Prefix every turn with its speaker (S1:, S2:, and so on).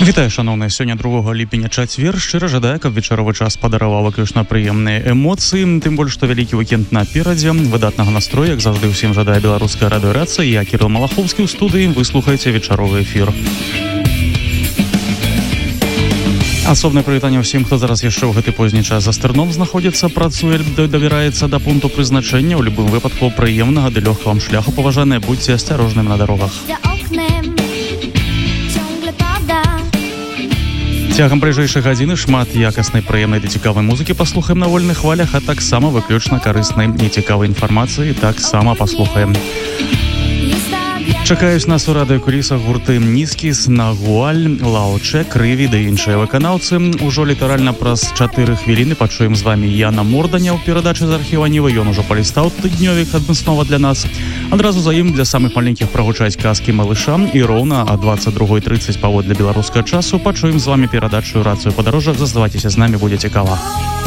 S1: Вітаю, шановныя, сёння 2 ліпеня чацвер. Шчыра жадаю, каб вечаровы час падараваў выключна прыемныя эмоцыі, тым больш, што вялікі уікенд наперадзе. Выдатнага настрою, як заўжды, усім жадае беларуская радыёрацыя. Я, Кірыл Малаховскі, ў студыі. Вы слухаеце вечаровы эфір. Асобнае прывітанне ўсім, хто зараз яшчэ ў гэты позні час за стырном знаходзіцца, працуе, давяраецца да пункту прызначэння. У любым выпадку прыемнага ды лёгкага вам шляху, паважаныя, будьце асцярожнымі на дарогах. Цягам бліжэйшай гадзіны шмат якаснай, прыемнай ды цікавай музыкі паслухаем на вольных хвалях, а таксама выключна карыснай і цікавай інфармацыі таксама паслухаем. Чакаюць нас у радыёкулісах гурты Нізкіс, Нагуаль, Лаучэ, Крыві ды іншыя выканаўцы. Ужо літаральна праз 4 хвіліны пачуем з вамі Яна Морданя ў перадачы з архіва Нівы. Ён ужо палістаў тыднёвік адмыслова для нас. Адразу за ім для самых маленькіх прагучаць казкі малыша, і роўна а 22:30 паводле беларускага часу пачуем з вамі перадачу «Рацыю падарожжа». Заставайцеся з намі, будзе цікава.